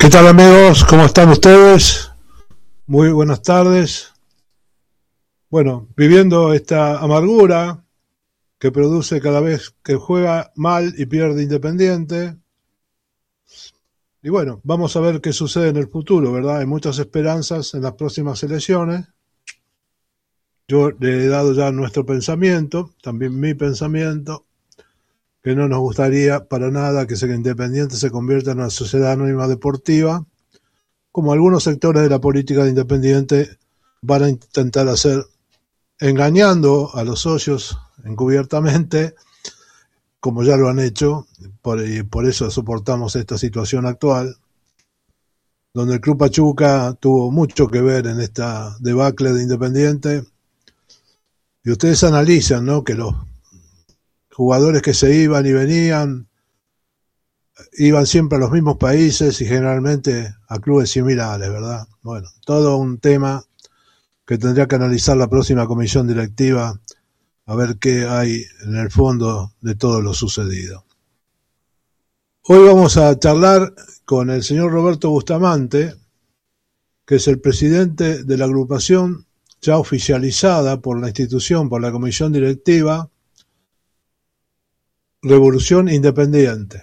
¿Qué tal, amigos? ¿Cómo están ustedes? Muy buenas tardes. Bueno, viviendo esta amargura que produce cada vez que juega mal y pierde Independiente. Y bueno, vamos a ver qué sucede en el futuro, ¿verdad? Hay muchas esperanzas en las próximas elecciones. Yo le he dado ya nuestro pensamiento, también mi pensamiento, que no nos gustaría para nada que Independiente se convierta en una sociedad anónima deportiva, como algunos sectores de la política de Independiente van a intentar hacer, engañando a los socios encubiertamente, como ya lo han hecho, y por eso soportamos esta situación actual, donde el Club Pachuca tuvo mucho que ver en esta debacle de Independiente. Y ustedes analizan, ¿no?, que los jugadores que se iban y venían iban siempre a los mismos países y generalmente a clubes similares, ¿verdad? Bueno, todo un tema que tendría que analizar la próxima comisión directiva, a ver qué hay en el fondo de todo lo sucedido. Hoy vamos a charlar con el señor Roberto Bustamante, que es el presidente de la agrupación ya oficializada por la institución, por la comisión directiva, Revolución Independiente.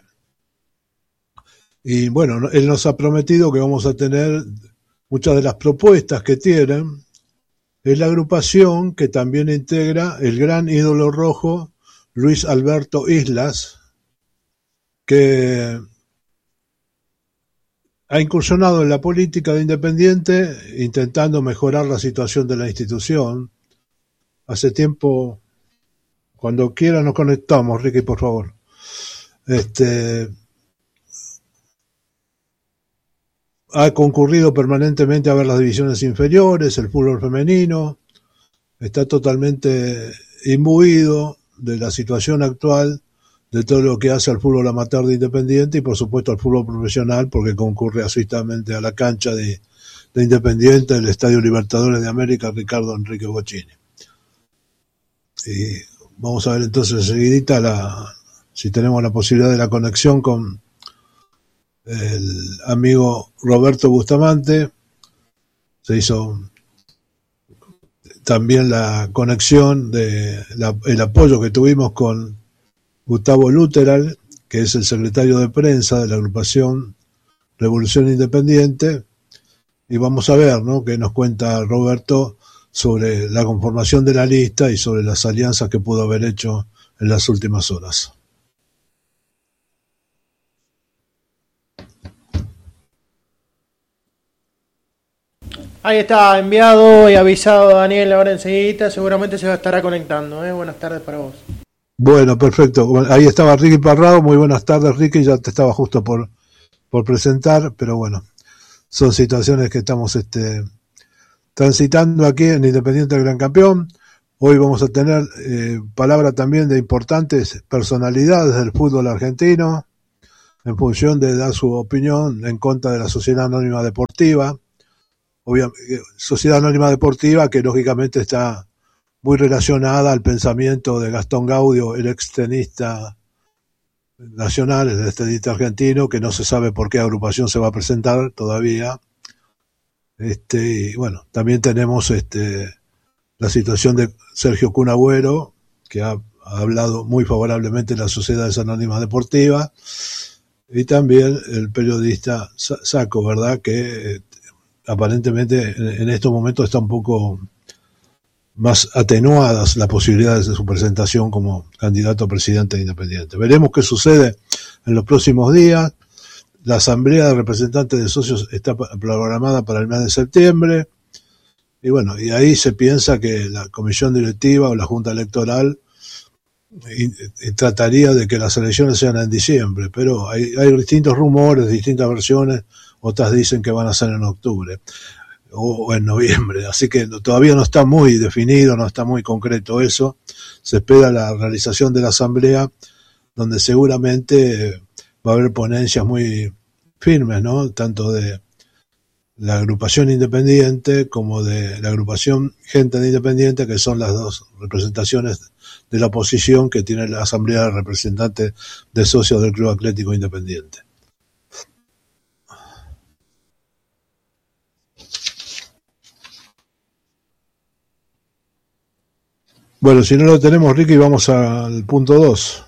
Y bueno, él nos ha prometido que vamos a tener muchas de las propuestas que tienen. Es la agrupación que también integra el gran ídolo rojo Luis Alberto Islas, que ha incursionado en la política de Independiente intentando mejorar la situación de la institución. Hace tiempo, cuando quiera nos conectamos, Ricky, por favor. Ha concurrido permanentemente a ver las divisiones inferiores, el fútbol femenino, está totalmente imbuido de la situación actual, de todo lo que hace al fútbol amateur de Independiente y por supuesto al fútbol profesional, porque concurre asiduamente a la cancha de Independiente, del Estadio Libertadores de América, Ricardo Enrique Bocchini. Y vamos a ver entonces enseguidita si tenemos la posibilidad de la conexión con el amigo Roberto Bustamante. Se hizo también la conexión el apoyo que tuvimos con Gustavo Luteral, que es el secretario de prensa de la agrupación Revolución Independiente, y vamos a ver, ¿no?, qué nos cuenta Roberto sobre la conformación de la lista y sobre las alianzas que pudo haber hecho en las últimas horas. Ahí está, enviado y avisado Daniel ahora enseguida, seguramente se estará conectando. Buenas tardes para vos. Bueno, perfecto. Ahí estaba Ricky Parrado. Muy buenas tardes, Ricky. Ya te estaba justo por presentar, pero bueno, son situaciones que estamos transitando aquí en Independiente del Gran Campeón. Hoy vamos a tener palabra también de importantes personalidades del fútbol argentino en función de dar su opinión en contra de la Sociedad Anónima Deportiva. Sociedad Anónima Deportiva que lógicamente está muy relacionada al pensamiento de Gastón Gaudio, el extenista nacional, el extenista argentino, que no se sabe por qué agrupación se va a presentar todavía. Y bueno, también tenemos la situación de Sergio Kun Agüero, que ha hablado muy favorablemente de las sociedades anónimas deportivas, y también el periodista Saco, ¿verdad?, que aparentemente en estos momentos está un poco más atenuadas las posibilidades de su presentación como candidato a presidente de Independiente. Veremos qué sucede en los próximos días. La asamblea de representantes de socios está programada para el mes de septiembre. Y bueno, y ahí se piensa que la comisión directiva o la junta electoral trataría de que las elecciones sean en diciembre, pero hay distintos rumores, distintas versiones. Otras dicen que van a ser en octubre o en noviembre, así que todavía no está muy definido, no está muy concreto eso. Se espera la realización de la asamblea, donde seguramente va a haber ponencias muy firmes, ¿no?, tanto de la agrupación Independiente como de la agrupación Gente de Independiente, que son las dos representaciones de la oposición que tiene la asamblea de representantes de socios del Club Atlético Independiente. Bueno, si no lo tenemos, Ricky, vamos al punto 2.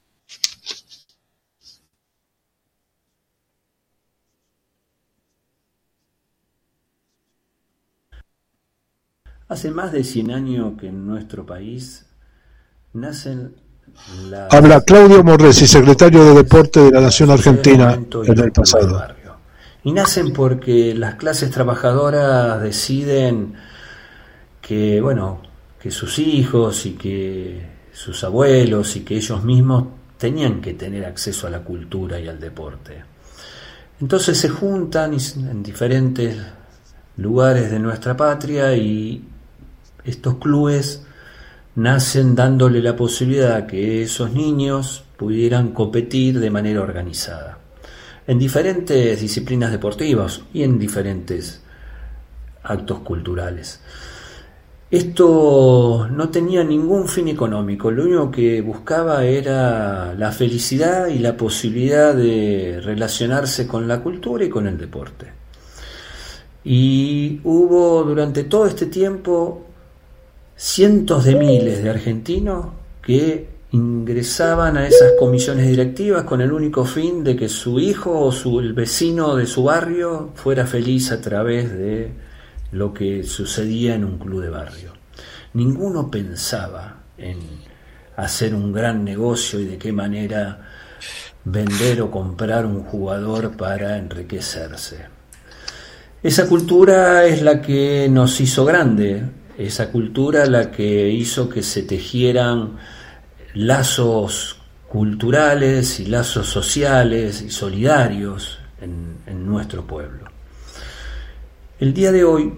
Hace más de 100 años que en nuestro país nacen Habla las Claudio Morresi, secretario de Deporte de la Claro, Nación sucede el Argentina momento y en los el clubes de pasado. barrio. Y nacen porque las clases trabajadoras deciden que, bueno, que sus hijos y que sus abuelos y que ellos mismos tenían que tener acceso a la cultura y al deporte. Entonces se juntan en diferentes lugares de nuestra patria y estos clubes nacen dándole la posibilidad a que esos niños pudieran competir de manera organizada en diferentes disciplinas deportivas y en diferentes actos culturales. Esto no tenía ningún fin económico, lo único que buscaba era la felicidad y la posibilidad de relacionarse con la cultura y con el deporte. Y hubo durante todo este tiempo cientos de miles de argentinos que ingresaban a esas comisiones directivas con el único fin de que su hijo o el vecino de su barrio fuera feliz a través de lo que sucedía en un club de barrio. Ninguno pensaba en hacer un gran negocio y de qué manera vender o comprar un jugador para enriquecerse. Esa cultura es la que nos hizo grande, esa cultura la que hizo que se tejieran lazos culturales y lazos sociales y solidarios en nuestro pueblo. El día de hoy,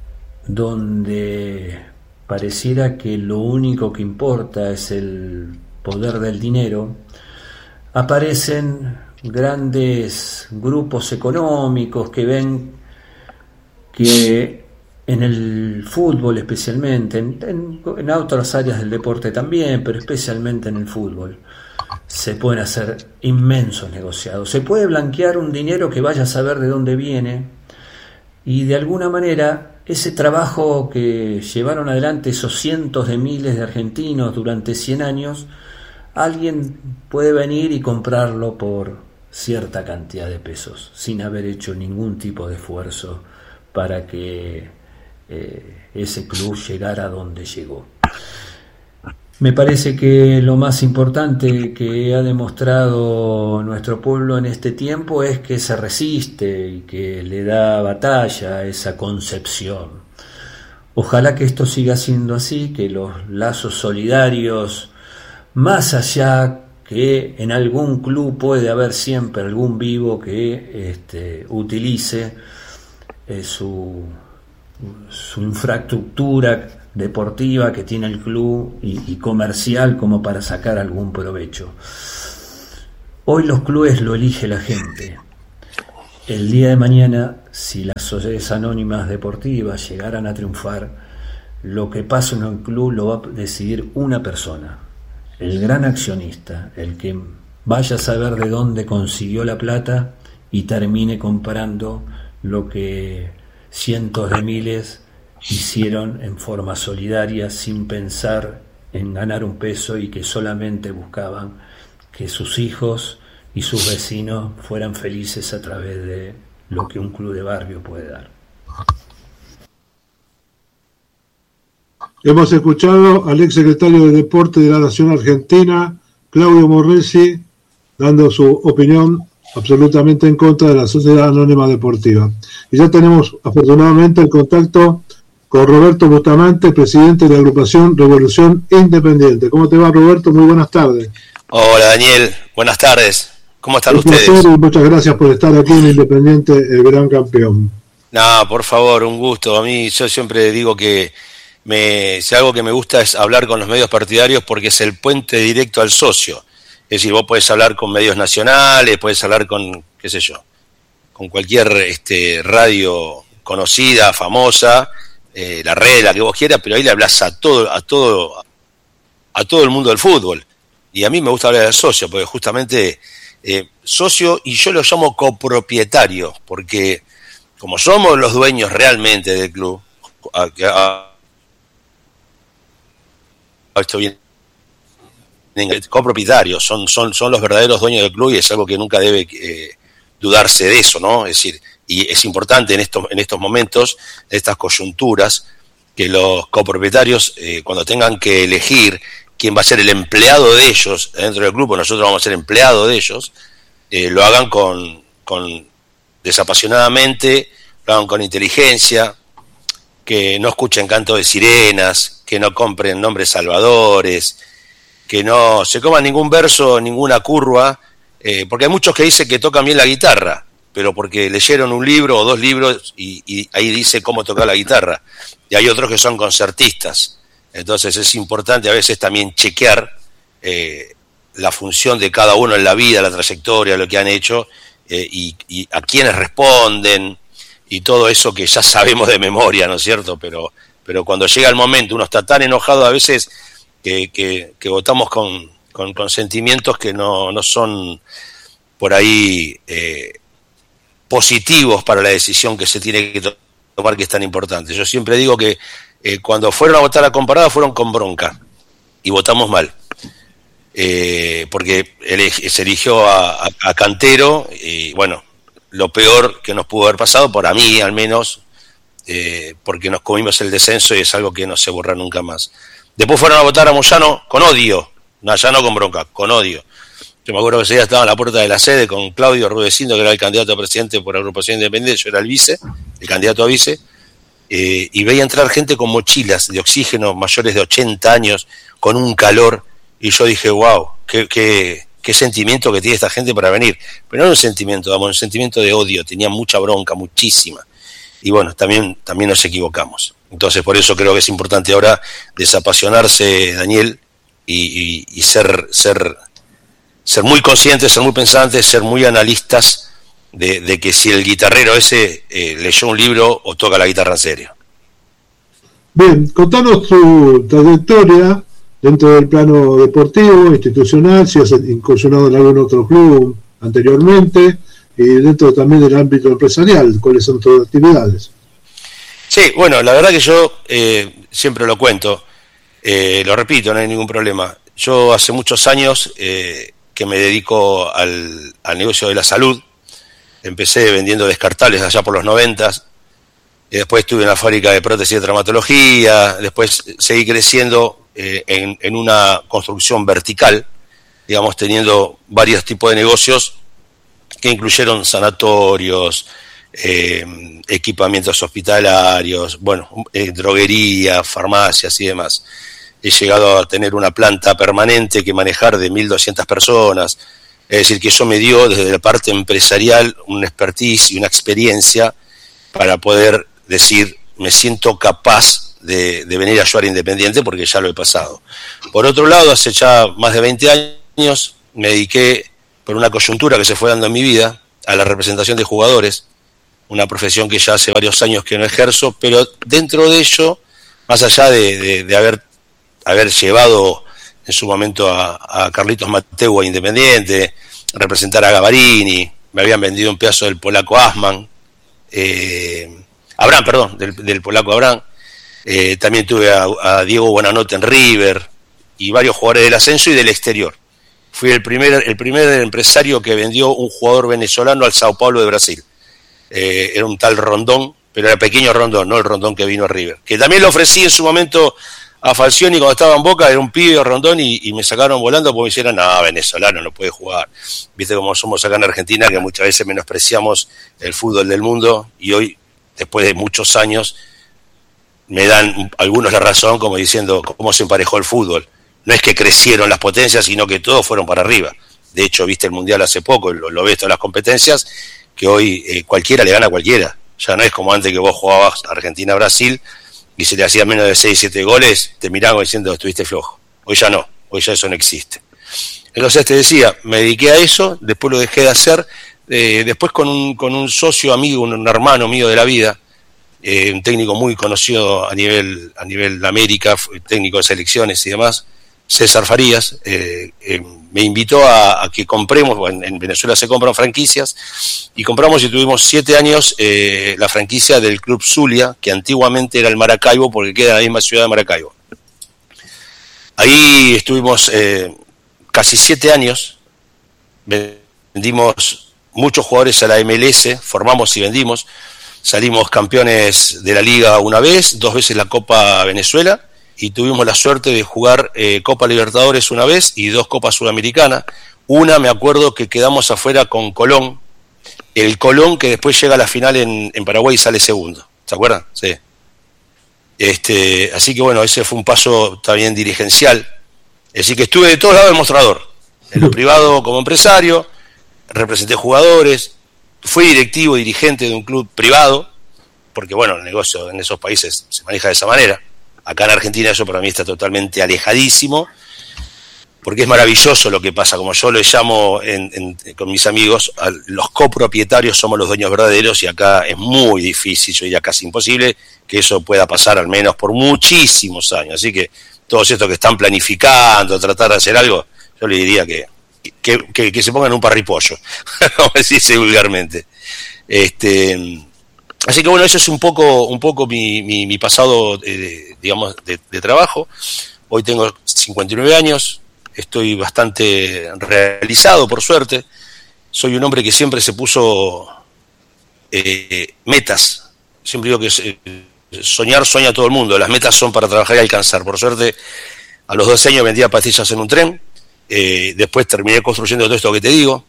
donde pareciera que lo único que importa es el poder del dinero, aparecen grandes grupos económicos que ven que en el fútbol especialmente, en otras áreas del deporte también, pero especialmente en el fútbol, se pueden hacer inmensos negociados. Se puede blanquear un dinero que vaya a saber de dónde viene, y de alguna manera ese trabajo que llevaron adelante esos cientos de miles de argentinos durante 100 años, alguien puede venir y comprarlo por cierta cantidad de pesos, sin haber hecho ningún tipo de esfuerzo para que ese club llegara a donde llegó. Me parece que lo más importante que ha demostrado nuestro pueblo en este tiempo es que se resiste y que le da batalla a esa concepción. Ojalá que esto siga siendo así, que los lazos solidarios, más allá que en algún club puede haber siempre algún vivo que utilice su infraestructura deportiva que tiene el club y comercial como para sacar algún provecho. Hoy los clubes lo elige la gente. El día de mañana, si las sociedades anónimas deportivas llegaran a triunfar, lo que pasa en un club lo va a decidir una persona, el gran accionista, el que vaya a saber de dónde consiguió la plata y termine comprando lo que cientos de miles hicieron en forma solidaria sin pensar en ganar un peso y que solamente buscaban que sus hijos y sus vecinos fueran felices a través de lo que un club de barrio puede dar. Hemos escuchado al ex secretario de Deporte de la Nación Argentina, Claudio Morresi, dando su opinión absolutamente en contra de la Sociedad Anónima Deportiva. Y ya tenemos afortunadamente el contacto con Roberto Bustamante, presidente de la agrupación Revolución Independiente. ¿Cómo te va, Roberto? Muy buenas tardes. Hola, Daniel. Buenas tardes. ¿Cómo están ustedes? Placer y muchas gracias por estar aquí en Independiente, el gran campeón. No, por favor, un gusto. A mí, yo siempre digo que si algo que me gusta es hablar con los medios partidarios porque es el puente directo al socio. Es decir, vos podés hablar con medios nacionales, podés hablar con, qué sé yo, con cualquier radio conocida, famosa, la red, la que vos quieras, pero ahí le hablas a todo el mundo del fútbol. Y a mí me gusta hablar del socio, porque justamente socio, y yo lo llamo copropietario, porque como somos los dueños realmente del club, esto viene copropietarios, son los verdaderos dueños del club, y es algo que nunca debe dudarse de eso, ¿no? Es decir, y es importante en estos momentos, en estas coyunturas, que los copropietarios, cuando tengan que elegir quién va a ser el empleado de ellos dentro del club, nosotros vamos a ser empleados de ellos, lo hagan con desapasionadamente, lo hagan con inteligencia, que no escuchen canto de sirenas, que no compren nombres salvadores, que no se coman ningún verso, ninguna curva, porque hay muchos que dicen que tocan bien la guitarra, pero porque leyeron un libro o dos libros y ahí dice cómo tocar la guitarra, y hay otros que son concertistas. Entonces es importante a veces también chequear la función de cada uno en la vida, la trayectoria, lo que han hecho, y a quiénes responden, y todo eso que ya sabemos de memoria, ¿no es cierto? Pero cuando llega el momento, uno está tan enojado a veces que votamos con sentimientos que no son por ahí positivos para la decisión que se tiene que tomar, que es tan importante. Yo siempre digo que cuando fueron a votar a Comparada fueron con bronca y votamos mal, porque se eligió a Cantero, y bueno, lo peor que nos pudo haber pasado, para mí al menos, porque nos comimos el descenso y es algo que no se borra nunca más. Después fueron a votar a Moyano con odio, no, ya no con bronca, con odio. Yo me acuerdo que ese día estaba en la puerta de la sede con Claudio Rudecindo, que era el candidato a presidente por Agrupación Independiente, yo era el candidato a vice, y veía entrar gente con mochilas de oxígeno, mayores de 80 años, con un calor, y yo dije, wow, qué sentimiento que tiene esta gente para venir. Pero no era un sentimiento de amor, un sentimiento de odio, tenía mucha bronca, muchísima. Y bueno, también nos equivocamos. Entonces por eso creo que es importante ahora desapasionarse, Daniel, y ser muy conscientes, ser muy pensantes, ser muy analistas de que si el guitarrero ese leyó un libro o toca la guitarra en serio. Bien, contanos tu trayectoria dentro del plano deportivo, institucional, si has incursionado en algún otro club anteriormente, y dentro también del ámbito empresarial, ¿cuáles son tus actividades? Sí, bueno, la verdad que yo siempre lo cuento, lo repito, no hay ningún problema. Yo hace muchos años que me dedico al negocio de la salud. Empecé vendiendo descartables allá por los 90, y después estuve en la fábrica de prótesis de traumatología, después seguí creciendo en una construcción vertical, digamos, teniendo varios tipos de negocios que incluyeron sanatorios, equipamientos hospitalarios, bueno, droguería, farmacias y demás. He llegado a tener una planta permanente que manejar de 1.200 personas, es decir, que eso me dio desde la parte empresarial una expertise y una experiencia para poder decir, me siento capaz de venir a ayudar Independiente porque ya lo he pasado. Por otro lado, hace ya más de 20 años me dediqué, por una coyuntura que se fue dando en mi vida, a la representación de jugadores, una profesión que ya hace varios años que no ejerzo, pero dentro de ello, más allá de haber llevado en su momento a Carlitos Mateu a Independiente, representar a Gavarini, me habían vendido un pedazo del polaco Asman, del polaco Abraham, también tuve a Diego Buenanote en River, y varios jugadores del ascenso y del exterior. Fui el primer empresario que vendió un jugador venezolano al Sao Paulo de Brasil. Era un tal Rondón, pero era pequeño Rondón, no el Rondón que vino a River. Que también lo ofrecí en su momento a Falcioni cuando estaba en Boca, era un pibe Rondón, y me sacaron volando porque me dijeron, no, venezolano no puede jugar. Viste cómo somos acá en Argentina, que muchas veces menospreciamos el fútbol del mundo, y hoy, después de muchos años, me dan algunos la razón, como diciendo cómo se emparejó el fútbol. No es que crecieron las potencias, sino que todos fueron para arriba. De hecho, viste el Mundial hace poco, lo ves todas las competencias, que hoy cualquiera le gana a cualquiera. Ya no es como antes que vos jugabas Argentina-Brasil y se le hacía menos de 6-7 goles, te miraban diciendo estuviste flojo. Hoy ya no, hoy ya eso no existe. Entonces te decía, me dediqué a eso, después lo dejé de hacer, después con un socio amigo, un hermano mío de la vida, un técnico muy conocido a nivel de América, técnico de selecciones y demás, César Farías, me invitó a que compremos, en Venezuela se compran franquicias, y compramos y tuvimos 7 años la franquicia del Club Zulia, que antiguamente era el Maracaibo, porque queda en la misma ciudad de Maracaibo. ahí estuvimos casi 7 años, vendimos muchos jugadores a la MLS, formamos y vendimos, salimos campeones de la Liga una vez, 2 veces la Copa Venezuela, y tuvimos la suerte de jugar Copa Libertadores una vez y 2 Copas Sudamericanas. Una me acuerdo que quedamos afuera con Colón, el Colón que después llega a la final en Paraguay y sale segundo, ¿se acuerdan? Sí. Así que bueno, ese fue un paso también dirigencial. Así que estuve de todos lados del mostrador, en lo privado como empresario, representé jugadores, fui directivo, dirigente de un club privado, porque bueno, el negocio en esos países se maneja de esa manera. Acá en Argentina eso para mí está totalmente alejadísimo, porque es maravilloso lo que pasa, como yo le llamo con mis amigos, los copropietarios somos los dueños verdaderos, y acá es muy difícil, yo diría casi imposible, que eso pueda pasar al menos por muchísimos años. Así que todos estos que están planificando, tratar de hacer algo, yo le diría que se pongan un parripollo, como se dice vulgarmente. Así que bueno, eso es un poco mi pasado, digamos, de trabajo. Hoy tengo 59 años, estoy bastante realizado, por suerte. Soy un hombre que siempre se puso metas. Siempre digo que soñar sueña todo el mundo. Las metas son para trabajar y alcanzar. Por suerte, a los 12 años vendía pastillas en un tren. Después terminé construyendo todo esto que te digo.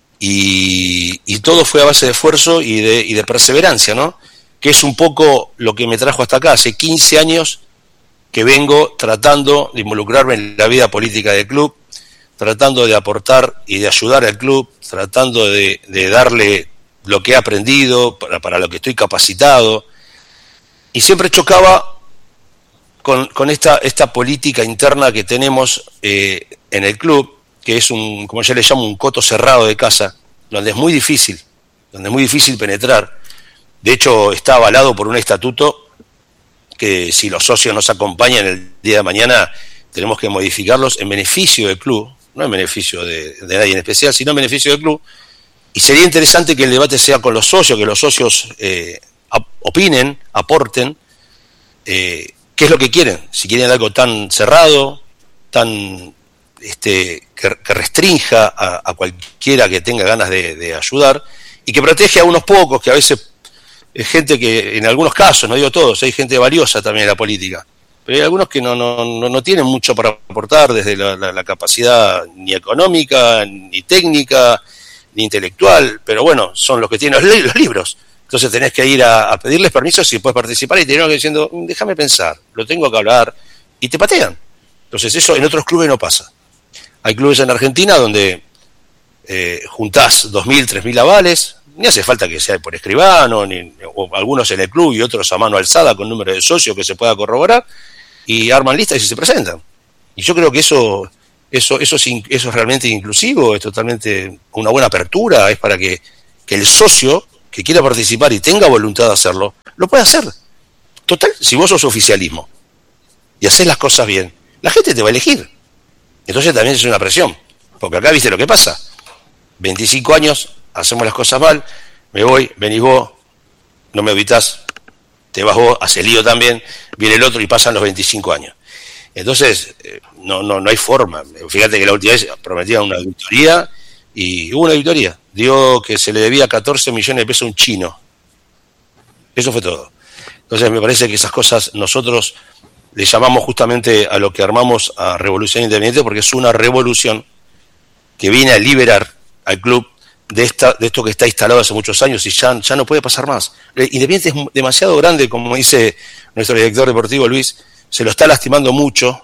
Y todo fue a base de esfuerzo y de perseverancia, ¿no? Que es un poco lo que me trajo hasta acá. Hace 15 años que vengo tratando de involucrarme en la vida política del club, tratando de aportar y de ayudar al club, tratando de darle lo que he aprendido, para lo que estoy capacitado, y siempre chocaba con esta política interna que tenemos en el club, que es como yo le llamo, un coto cerrado de casa, donde es muy difícil penetrar. De hecho, está avalado por un estatuto que si los socios nos acompañan el día de mañana, tenemos que modificarlos en beneficio del club, no en beneficio de nadie en especial, sino en beneficio del club. Y sería interesante que el debate sea con los socios, que los socios opinen, aporten, qué es lo que quieren. Si quieren algo tan cerrado, tan que restrinja a cualquiera que tenga ganas de ayudar, y que protege a unos pocos, que a veces es gente que, en algunos casos, no digo todos, hay gente valiosa también en la política, pero hay algunos que no tienen mucho para aportar desde la capacidad ni económica, ni técnica, ni intelectual, pero bueno, son los que tienen los libros. Entonces tenés que ir a pedirles permiso si puedes participar, y te vienen diciendo, déjame pensar, lo tengo que hablar, y te patean. Entonces eso en otros clubes no pasa. Hay clubes en Argentina donde juntás 2.000, 3.000 avales, ni hace falta que sea por escribano, o algunos en el club y otros a mano alzada con número de socios que se pueda corroborar, y arman listas y se presentan. Y yo creo que eso es realmente inclusivo, es totalmente una buena apertura, es para que el socio que quiera participar y tenga voluntad de hacerlo, lo pueda hacer. Total, si vos sos oficialismo y haces las cosas bien, la gente te va a elegir. Entonces también es una presión, porque acá viste lo que pasa. 25 años, hacemos las cosas mal, me voy, venís vos, no me auditás, te vas vos, hace lío también, viene el otro y pasan los 25 años. Entonces, no hay forma. Fíjate que la última vez prometían una auditoría y hubo una auditoría. Dio que se le debía 14 millones de pesos a un chino. Eso fue todo. Entonces me parece que esas cosas nosotros le llamamos justamente a lo que armamos a Revolución Independiente, porque es una revolución que viene a liberar al club de esto que está instalado hace muchos años y ya no puede pasar más. Independiente es demasiado grande, como dice nuestro director deportivo Luis, se lo está lastimando mucho,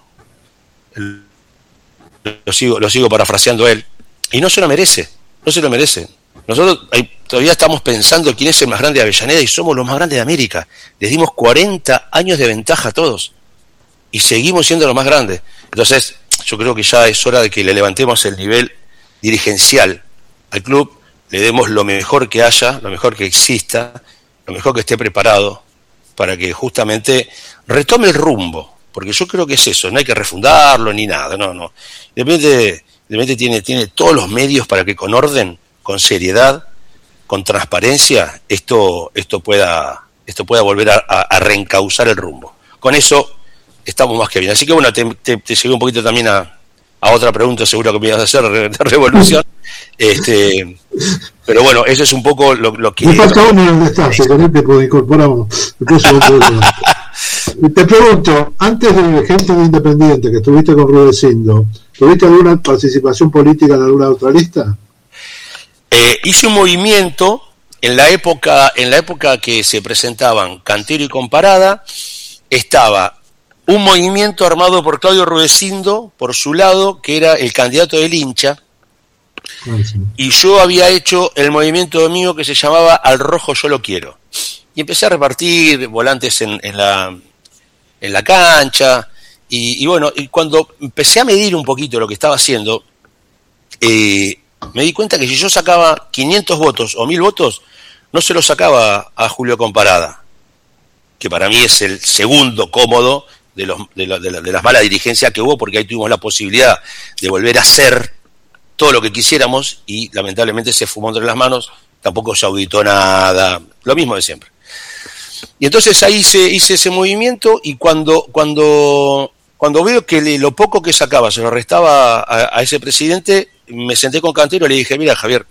lo sigo parafraseando a él, y no se lo merece. Nosotros todavía estamos pensando quién es el más grande de Avellaneda, y somos los más grandes de América. Les dimos 40 años de ventaja a todos y seguimos siendo los más grandes. Entonces yo creo que ya es hora de que le levantemos el nivel dirigencial al club, le demos lo mejor que haya, lo mejor que exista, lo mejor que esté preparado, para que justamente retome el rumbo, porque yo creo que es eso, no hay que refundarlo ni nada, no. Independiente tiene todos los medios para que con orden, con seriedad, con transparencia, esto pueda volver a reencauzar el rumbo. Con eso estamos más que bien. Así que bueno, te llevé un poquito también a otra pregunta, seguro que me ibas a hacer de revolución. Pero bueno, eso es un poco lo que... Me falta uno en el destaque, con este pues incorporamos. Y te pregunto, antes de gente de Independiente, que estuviste con Rudecindo, ¿tuviste alguna participación política en alguna otra lista? Hice un movimiento en la época que se presentaban Cantero y Comparada. Estaba un movimiento armado por Claudio Rudecindo, por su lado, que era el candidato del hincha, y yo había hecho el movimiento mío que se llamaba Al Rojo Yo Lo Quiero. Y empecé a repartir volantes en la cancha, y bueno, y cuando empecé a medir un poquito lo que estaba haciendo, me di cuenta que si yo sacaba 500 votos o 1000 votos, no se los sacaba a Julio Comparada, que para mí es el segundo cómodo de las malas dirigencias que hubo, porque ahí tuvimos la posibilidad de volver a hacer todo lo que quisiéramos y lamentablemente se fumó entre las manos, tampoco se auditó nada, lo mismo de siempre. Y entonces ahí hice ese movimiento, y cuando veo que lo poco que sacaba se lo restaba a ese presidente, me senté con Cantero y le dije: mira, Javier,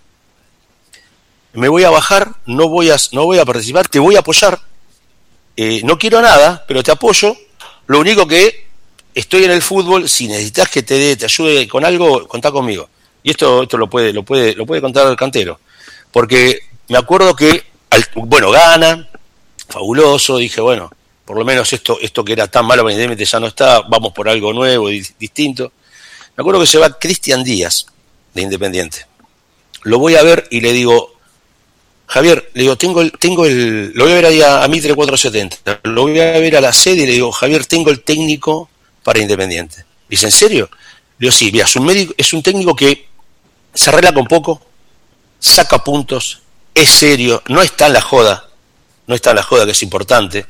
me voy a bajar, no voy a participar, te voy a apoyar, no quiero nada, pero te apoyo. Lo único que estoy en el fútbol, si necesitas que te ayude con algo, contá conmigo. Y esto lo puede contar el Cantero, porque me acuerdo que gana, fabuloso, dije, bueno, por lo menos esto que era tan malo para Independiente ya no está, vamos por algo nuevo y distinto. Me acuerdo que se va Cristian Díaz de Independiente. Lo voy a ver y le digo: Javier, le digo, lo voy a ver ahí a Mitre 470, lo voy a ver a la sede y le digo: Javier, tengo el técnico para Independiente. Dice: ¿en serio? Le digo: sí, mira, es un técnico que se arregla con poco, saca puntos, es serio, no está en la joda, que es importante,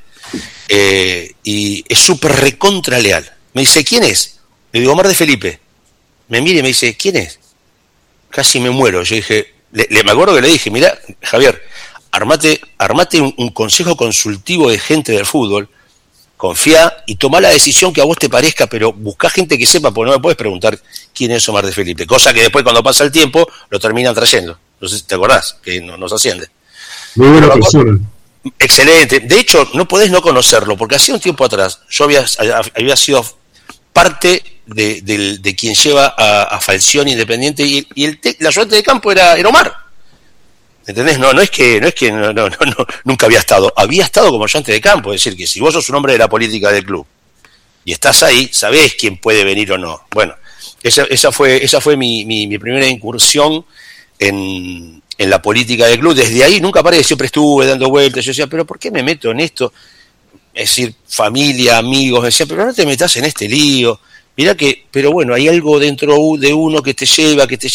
y es súper recontra leal. Me dice: ¿quién es? Le digo: Omar de Felipe. Me mira y me dice: ¿quién es? Casi me muero. Yo dije, me acuerdo que le dije: mira, Javier, armate un consejo consultivo de gente del fútbol, confía y tomá la decisión que a vos te parezca, pero buscá gente que sepa, porque no me puedes preguntar quién es Omar de Felipe, cosa que después cuando pasa el tiempo lo terminan trayendo. No sé si te acordás, que nos asciende. Muy buena persona. Excelente. De hecho, no podés no conocerlo, porque hacía un tiempo atrás yo había sido parte de quien lleva a Falcioni Independiente, y la ayudante de campo era Omar. ¿Entendés? No es que nunca había estado como ayudante de campo. Es decir, que si vos sos un hombre de la política del club y estás ahí, sabés quién puede venir o no. Bueno, esa fue mi primera incursión en la política del club. Desde ahí nunca paré, siempre estuve dando vueltas. Yo decía: pero ¿por qué me meto en esto? Es decir, familia, amigos, me decían: pero no te metas en este lío. Mirá que, pero bueno, hay algo dentro de uno que te lleva, que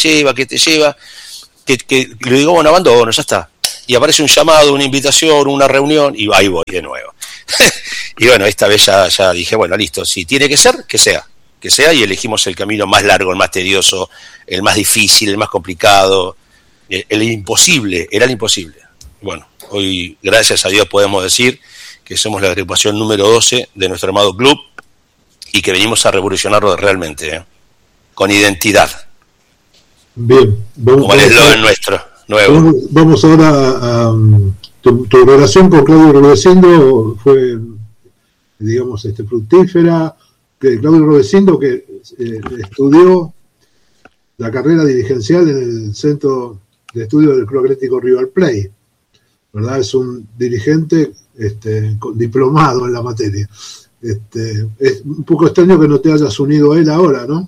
le digo: bueno, abandono, ya está. Y aparece un llamado, una invitación, una reunión, y ahí voy de nuevo. Y bueno, esta vez ya dije: bueno, listo, si tiene que ser, que sea, y elegimos el camino más largo, el más tedioso, el más difícil, el más complicado, el imposible, era el imposible. Bueno, hoy, gracias a Dios, podemos decir que somos la agrupación número 12 de nuestro amado club, y que venimos a revolucionarlo realmente, con identidad. Bien, como el eslogan nuestro, nuevo. Vamos ahora a tu relación con Claudio Rudecindo fue, digamos, fructífera. Que Claudio Rudecindo, que estudió la carrera dirigencial en el Centro de Estudios del Club Atlético River Plate, ¿verdad? Es un dirigente diplomado en la materia. Es un poco extraño que no te hayas unido a él ahora, ¿no?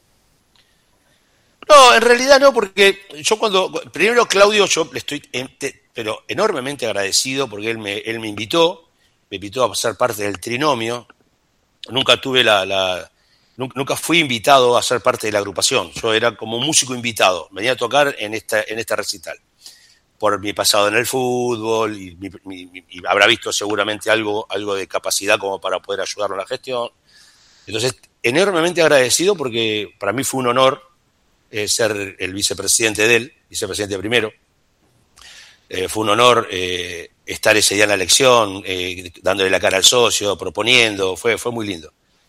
No, en realidad no, porque yo primero Claudio, yo le estoy pero enormemente agradecido, porque él me invitó a ser parte del trinomio. Nunca nunca fui invitado a ser parte de la agrupación. Yo era como músico invitado, venía a tocar en este recital, por mi pasado en el fútbol, y habrá visto seguramente algo de capacidad como para poder ayudarlo en la gestión. Entonces, enormemente agradecido, porque para mí fue un honor ser el vicepresidente de él, vicepresidente primero. Fue un honor estar ese día en la elección, dándole la cara al socio, proponiendo, fue muy lindo.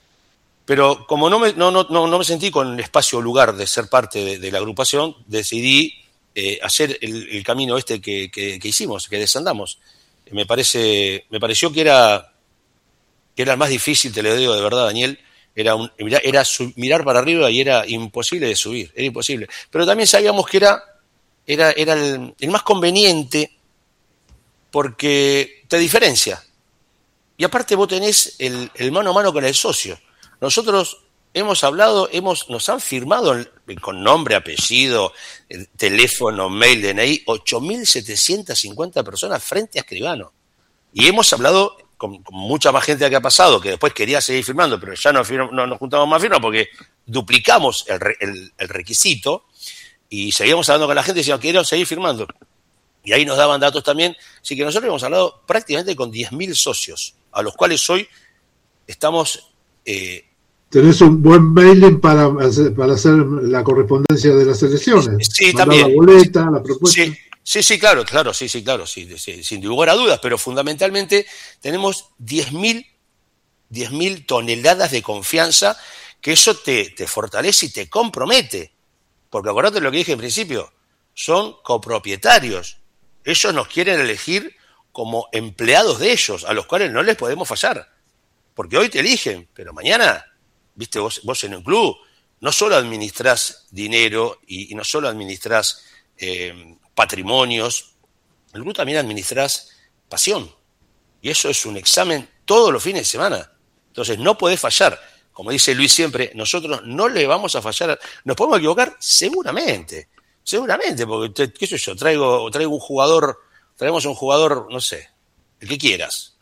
Pero como no me sentí con el espacio o lugar de ser parte de la agrupación, decidí hacer el camino que hicimos, que desandamos. Me pareció que era el más difícil, te lo digo de verdad, Daniel. Era mirar para arriba y era imposible de subir, era imposible. Pero también sabíamos que era el más conveniente porque te diferencia. Y aparte vos tenés el mano a mano con el socio. Nosotros hemos hablado, nos han firmado con nombre, apellido, teléfono, mail, DNI, 8.750 personas frente a Escribano. Y hemos hablado con mucha más gente que ha pasado, que después quería seguir firmando, pero ya no nos juntamos más firmas porque duplicamos el requisito y seguíamos hablando con la gente y decíamos que queríamos seguir firmando. Y ahí nos daban datos también. Así que nosotros hemos hablado prácticamente con 10.000 socios, a los cuales hoy estamos... Tenés un buen mailing para hacer la correspondencia de las elecciones. Sí, mandar también. La boleta, la propuesta. Sí, claro, sin lugar a dudas, pero fundamentalmente tenemos 10.000 toneladas de confianza, que eso te fortalece y te compromete. Porque acordate lo que dije en principio, son copropietarios. Ellos nos quieren elegir como empleados de ellos, a los cuales no les podemos fallar. Porque hoy te eligen, pero mañana, viste, vos en un club no solo administrás dinero y no solo administrás patrimonios, en el club también administrás pasión. Y eso es un examen todos los fines de semana. Entonces no podés fallar. Como dice Luis siempre, nosotros no le vamos a fallar. ¿Nos podemos equivocar? Seguramente, porque, qué sé yo, traigo un jugador, traemos un jugador, no sé, el que quieras.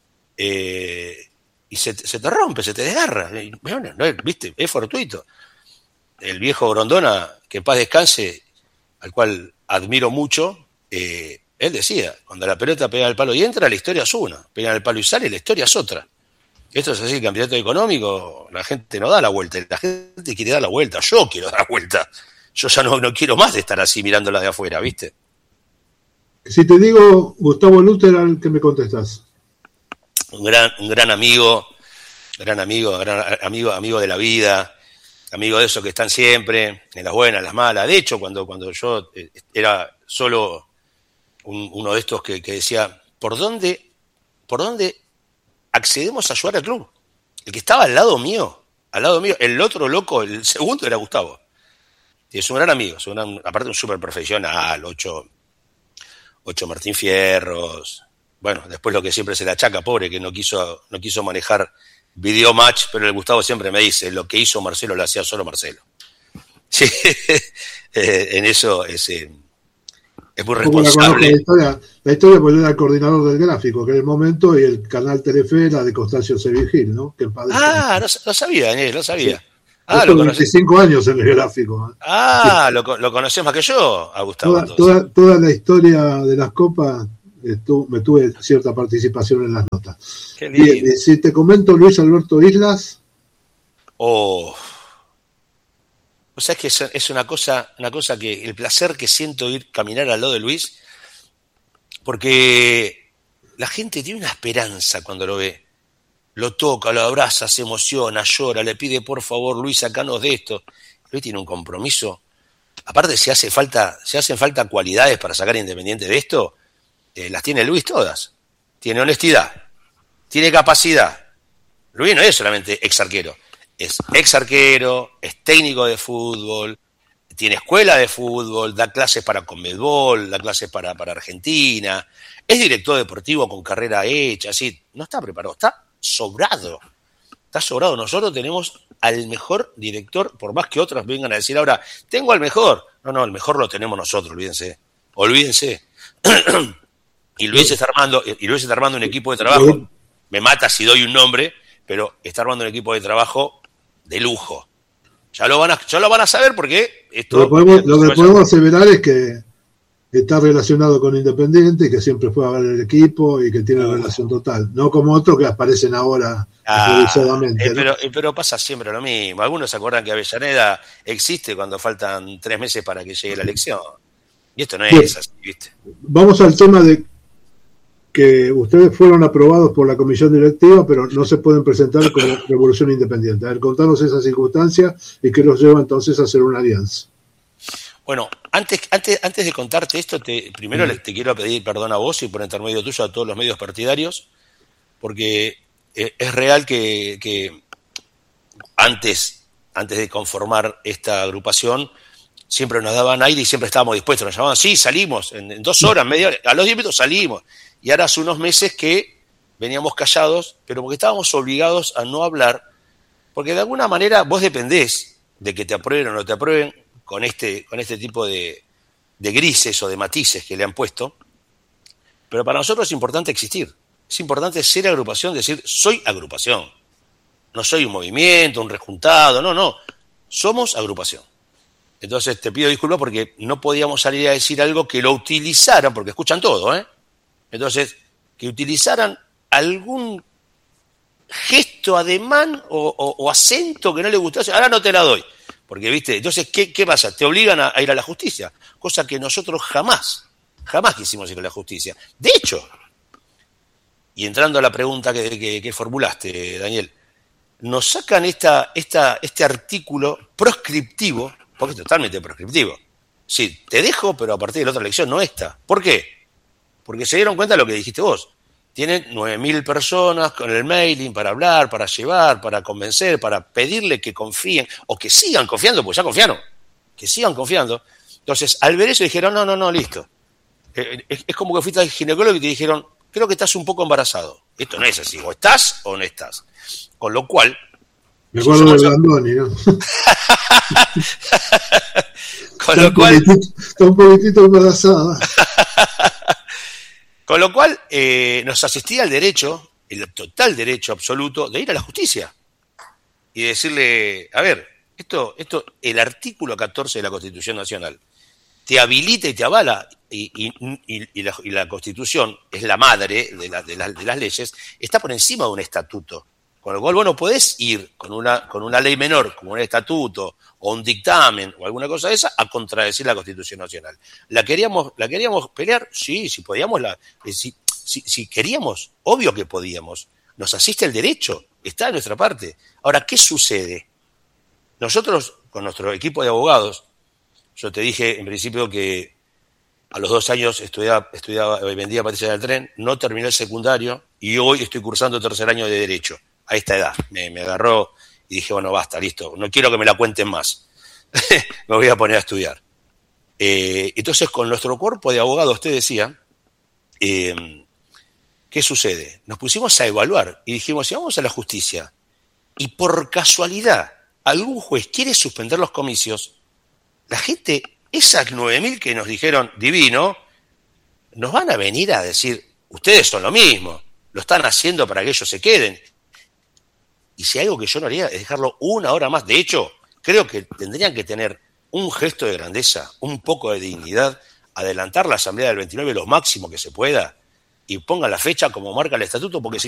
Y se te rompe, se te desgarra. ¿Viste? Es fortuito. El viejo Grondona, que en paz descanse, al cual admiro mucho, él decía, cuando la pelota pega al palo y entra, la historia es una. Pega al palo y sale, la historia es otra. Esto es así, el campeonato económico, la gente no da la vuelta, la gente quiere dar la vuelta, yo quiero dar la vuelta. Yo ya no quiero más de estar así mirándola de afuera, ¿viste? Si te digo Gustavo Luteran, ¿qué me contestás? Un gran amigo de la vida, amigo de esos que están siempre, en las buenas, en las malas. De hecho, cuando yo era solo uno de estos que decía, ¿por dónde accedemos a ayudar al club? El que estaba al lado mío, el otro loco, el segundo era Gustavo. Y es un gran amigo, aparte un súper profesional, 8 Martín Fierros. Bueno, después lo que siempre se le achaca, pobre, que no quiso manejar video match, pero el Gustavo siempre me dice, lo que hizo Marcelo lo hacía solo Marcelo. Sí, en eso es muy responsable. La historia porque era el coordinador del gráfico, que en el momento, y el canal Telefe era de Constancio Sevigil, ¿no? Que no sabía, Daniel, no sabía. Sí. Lo 25 años en el gráfico. Sí. Lo conocés más que yo, a Gustavo. Toda la historia de las copas me tuve cierta participación en las notas. Qué lindo. Bien, si te comento Luis Alberto Islas. O sea, es que es una cosa que el placer que siento caminar al lado de Luis, porque la gente tiene una esperanza cuando lo ve. Lo toca, lo abraza, se emociona, llora, le pide por favor, Luis, sacanos de esto. Luis tiene un compromiso. Aparte, si hacen falta cualidades para sacar Independiente de esto, las tiene Luis todas. Tiene honestidad, tiene capacidad. Luis no es solamente ex arquero, es técnico de fútbol, tiene escuela de fútbol, da clases para Conmebol, da clases para Argentina, es director deportivo con carrera hecha, así, no está preparado, está sobrado. Nosotros tenemos al mejor director, por más que otros vengan a decir ahora, tengo al mejor. No, el mejor lo tenemos nosotros, olvídense. Y Luis está armando un equipo de trabajo. Me mata si doy un nombre, pero está armando un equipo de trabajo de lujo. Ya lo van a saber porque esto. Lo que podemos aseverar es que está relacionado con Independiente y que siempre fue a ver el equipo y que tiene relación total, no como otros que aparecen ahora improvisadamente. Pero pasa siempre lo mismo. Algunos se acuerdan que Avellaneda existe cuando faltan 3 meses para que llegue la elección. Y esto no es así, ¿viste? Vamos al tema de que ustedes fueron aprobados por la comisión directiva, pero no se pueden presentar como Revolución Independiente. A ver, contanos esa circunstancia y qué los lleva entonces a hacer una alianza. Bueno, antes de contarte esto, primero te quiero pedir perdón a vos y por intermedio tuyo a todos los medios partidarios, porque es real que antes de conformar esta agrupación, siempre nos daban aire y siempre estábamos dispuestos. Nos llamaban, sí, salimos, en 2 horas, media hora, a los 10 minutos salimos. Y ahora hace unos meses que veníamos callados, pero porque estábamos obligados a no hablar, porque de alguna manera vos dependés de que te aprueben o no te aprueben con este tipo de grises o de matices que le han puesto. Pero para nosotros es importante existir. Es importante ser agrupación, decir, soy agrupación. No soy un movimiento, un rejuntado, no. Somos agrupación. Entonces te pido disculpas porque no podíamos salir a decir algo que lo utilizaran, porque escuchan todo, ¿eh? Entonces, que utilizaran algún gesto, ademán o acento que no le gustase, ahora no te la doy. Porque, ¿viste? Entonces, ¿qué pasa? Te obligan a ir a la justicia, cosa que nosotros jamás quisimos ir a la justicia. De hecho, y entrando a la pregunta que formulaste, Daniel, nos sacan este artículo proscriptivo, porque es totalmente proscriptivo. Sí, te dejo, pero a partir de la otra elección, no esta. ¿Por qué? Porque se dieron cuenta de lo que dijiste vos. Tienen 9.000 personas con el mailing para hablar, para llevar, para convencer, para pedirle que confíen, o que sigan confiando, porque ya confiaron, que sigan confiando. Entonces, al ver eso dijeron, no, listo. Es como que fuiste al ginecólogo y te dijeron, creo que estás un poco embarazado. Esto no es así, o estás o no estás. Con lo cual... Me acuerdo de Landoni, ¿no? Con lo cual... Está un poquitito embarazada. Con lo cual, nos asistía el derecho, el total derecho absoluto, de ir a la justicia y decirle, a ver, esto, el artículo 14 de la Constitución Nacional te habilita y te avala, y la Constitución es la madre de las leyes, está por encima de un estatuto. Con lo cual vos no podés ir con una ley menor, como un estatuto o un dictamen o alguna cosa de esa, a contradecir la Constitución Nacional. ¿La queríamos pelear? Sí, si podíamos, si queríamos, obvio que podíamos. Nos asiste el derecho, está de nuestra parte. Ahora, ¿qué sucede? Nosotros, con nuestro equipo de abogados, yo te dije en principio que a los 2 años estudiaba vendía patillas del tren, no terminé el secundario y hoy estoy cursando 3er año de Derecho. A esta edad, me agarró y dije, bueno, basta, listo, no quiero que me la cuenten más, me voy a poner a estudiar. Entonces, con nuestro cuerpo de abogados, te decía, ¿qué sucede? Nos pusimos a evaluar y dijimos, si vamos a la justicia y por casualidad algún juez quiere suspender los comicios, la gente, esas 9.000 que nos dijeron divino, nos van a venir a decir, ustedes son lo mismo, lo están haciendo para que ellos se queden. Y si hay algo que yo no haría es dejarlo 1 hora más. De hecho, creo que tendrían que tener un gesto de grandeza, un poco de dignidad, adelantar la asamblea del 29 lo máximo que se pueda y pongan la fecha como marca el estatuto, porque si